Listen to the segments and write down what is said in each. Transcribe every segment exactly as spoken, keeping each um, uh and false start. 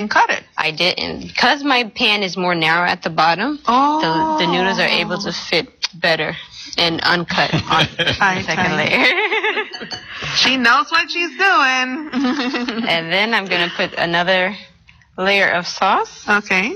didn't cut it. I didn't. Because my pan is more narrow at the bottom, oh. the, the noodles are able to fit better and uncut on the second layer. She knows what she's doing. And then I'm going to put another layer of sauce. Okay.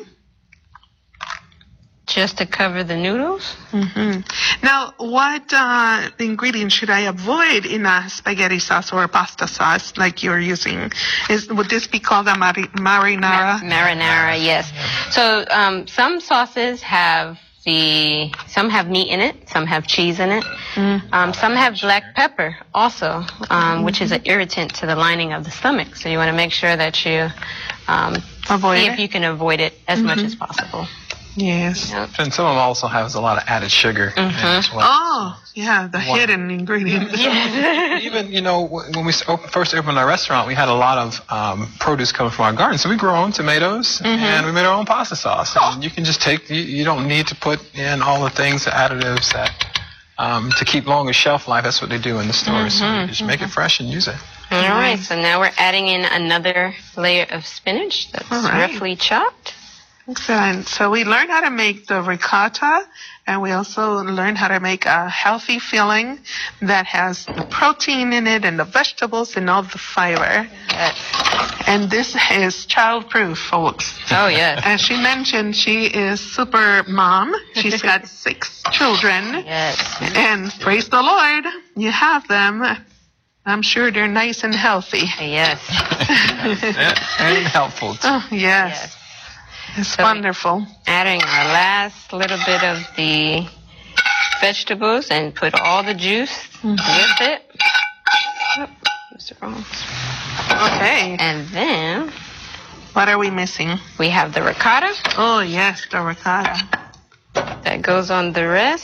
Just to cover the noodles. Mm-hmm. Now, what uh, ingredients should I avoid in a spaghetti sauce or a pasta sauce like you're using? Is Would this be called a mari- marinara? Ma- marinara, yes. So um, some sauces have the, some have meat in it, some have cheese in it. Mm. Um, some have black pepper also, um, mm-hmm. which is an irritant to the lining of the stomach. So you want to make sure that you um, avoid see it? if you can avoid it as mm-hmm. much as possible. Yes. Yep. And some of them also has a lot of added sugar. Mm-hmm. As well. Oh, yeah, the One. hidden ingredients. Even, you know, when we first opened our restaurant, we had a lot of um, produce coming from our garden. So we grew our own tomatoes, mm-hmm. and we made our own pasta sauce. Oh. And you can just take, you, you don't need to put in all the things, the additives that, um, to keep longer shelf life. That's what they do in the stores. Mm-hmm. So you just mm-hmm. make it fresh and use it. All right, so now we're adding in another layer of spinach that's right. roughly chopped. Excellent. So we learned how to make the ricotta, and we also learned how to make a healthy filling that has the protein in it and the vegetables and all the fiber. Yes. And this is child-proof, folks. Oh, yes. As she mentioned, she is super mom. She's got six children. Yes. And praise the Lord, you have them. I'm sure they're nice and healthy. Yes. And helpful. Oh, yes. yes. It's so wonderful. Adding our last little bit of the vegetables and put all the juice mm-hmm. with it. Oh, Mister Rollins. Okay. And then what are we missing? We have the ricotta. Oh, yes, the ricotta. That goes on the rest.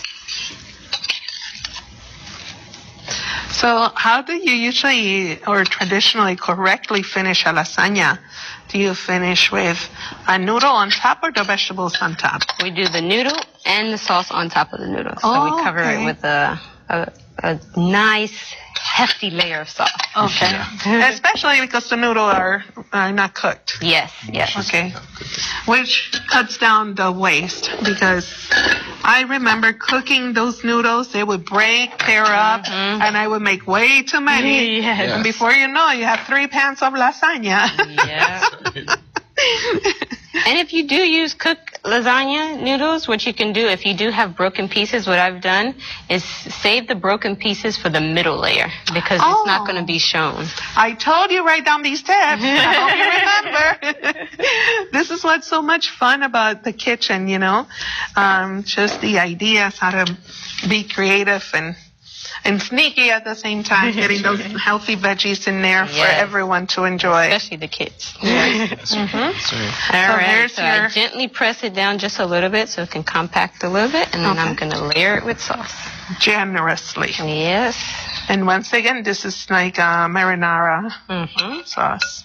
So how do you usually or traditionally correctly finish a lasagna? Do you finish with a noodle on top or the vegetables on top? We do the noodle and the sauce on top of the noodle. So oh, we cover okay. it with a, a, a nice, hefty layer of sauce. Okay. Yeah. Especially because the noodles are, are not cooked. Yes, yes. Okay. Which cuts down the waste, because I remember cooking those noodles. They would break, tear up, mm-hmm. and I would make way too many. Yes. And before you know, you have three pans of lasagna. Yeah. And if you do use cooked lasagna noodles, what you can do, if you do have broken pieces, what I've done is save the broken pieces for the middle layer, because oh. it's not going to be shown. I told you, write down these tips. I hope you remember. This is what's so much fun about the kitchen, you know, um, just the ideas, how to be creative and And sneaky at the same time, getting those healthy veggies in there for yes. everyone to enjoy. Especially the kids. Yes. mm-hmm. All so right, so your... I gently press it down just a little bit so it can compact a little bit, and then okay. I'm going to layer it with sauce. Generously. Yes. And once again, this is like a marinara mm-hmm. sauce.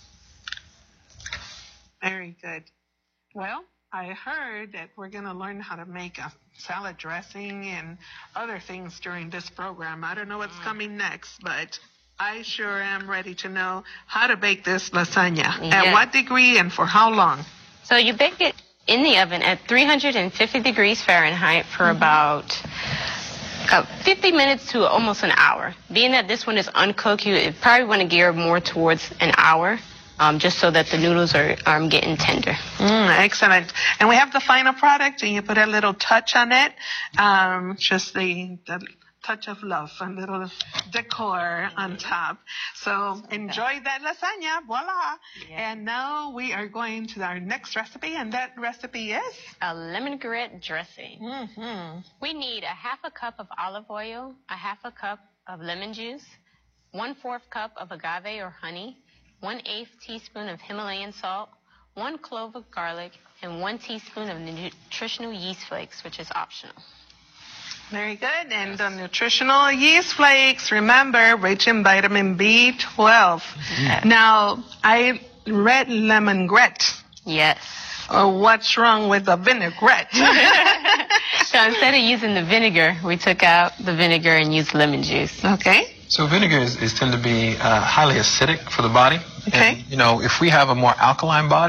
Very good. Well, I heard that we're going to learn how to make a salad dressing and other things during this program. I don't know what's coming next, but I sure am ready to know how to bake this lasagna. Yes. At what degree and for how long? So you bake it in the oven at three hundred fifty degrees Fahrenheit for mm-hmm. about uh, fifty minutes to almost an hour. Being that this one is uncooked, you probably want to gear more towards an hour. Um, just so that the noodles are um, getting tender. Mm, excellent. And we have the final product, and you put a little touch on it, um, just the, the touch of love, a little decor mm-hmm. on top. So enjoy that lasagna, voila. Yeah. And now we are going to our next recipe, and that recipe is? A lemongrass dressing. Mm-hmm. We need a half a cup of olive oil, a half a cup of lemon juice, one-fourth cup of agave or honey, one-eighth teaspoon of Himalayan salt, one clove of garlic, and one teaspoon of nutritional yeast flakes, which is optional. Very good. And the nutritional yeast flakes, remember, rich in vitamin B twelve. Mm-hmm. Now, I read lemongrass. Yes. Or what's wrong with the vinaigrette? So instead of using the vinegar, we took out the vinegar and used lemon juice. Okay. So vinegar is, is tend to be uh, highly acidic for the body. Okay. And, you know, if we have a more alkaline body,